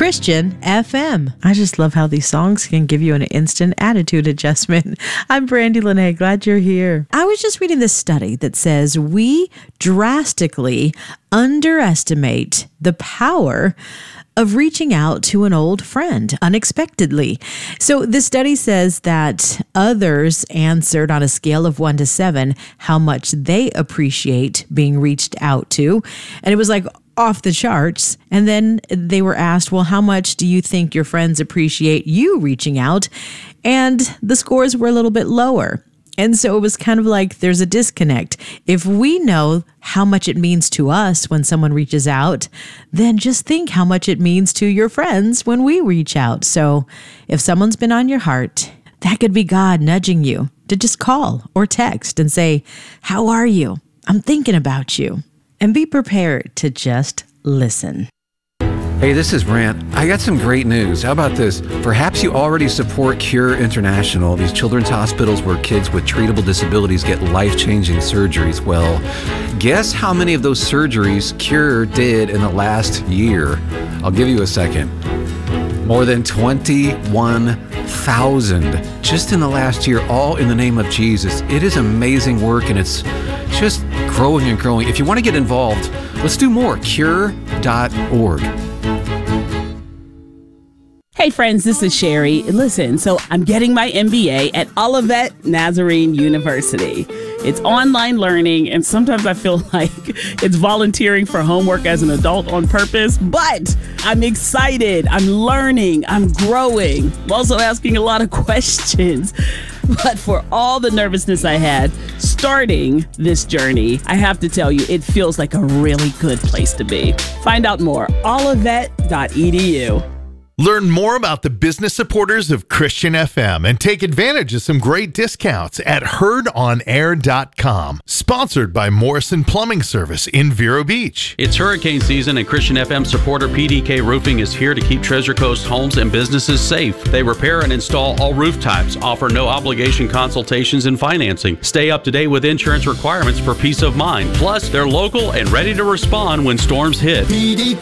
Christian FM. I just love how these songs can give you an instant attitude adjustment. I'm Brandy Lene. Glad you're here. I was just reading this study that says we drastically underestimate the power of reaching out to an old friend unexpectedly. So the study says that others answered on a scale of 1 to 7 how much they appreciate being reached out to. And it was like off the charts. And then they were asked, well, how much do you think your friends appreciate you reaching out? And the scores were a little bit lower. And so it was kind of like there's a disconnect. If we know how much it means to us when someone reaches out, then just think how much it means to your friends when we reach out. So if someone's been on your heart, that could be God nudging you to just call or text and say, how are you? I'm thinking about you. And be prepared to just listen. Hey, this is Brant. I got some great news. How about this? Perhaps you already support Cure International, these children's hospitals where kids with treatable disabilities get life-changing surgeries. Well, guess how many of those surgeries Cure did in the last year? I'll give you a second. More than 21,000 just in the last year, all in the name of Jesus. It is amazing work, and it's just growing and growing. If you want to get involved, let's do more. Cure.org. Hey friends, this is Sherry. Listen, so I'm getting my MBA at Olivet Nazarene University. It's online learning, and sometimes I feel like it's volunteering for homework as an adult on purpose, but I'm excited. I'm learning. I'm growing. I'm also asking a lot of questions. But for all the nervousness I had starting this journey, I have to tell you, it feels like a really good place to be. Find out more, olivet.edu. Learn more about the business supporters of Christian FM and take advantage of some great discounts at heardonair.com. Sponsored by Morrison Plumbing Service in Vero Beach. It's hurricane season, and Christian FM supporter PDK Roofing is here to keep Treasure Coast homes and businesses safe. They repair and install all roof types, offer no obligation consultations and financing. Stay up to date with insurance requirements for peace of mind. Plus, they're local and ready to respond when storms hit.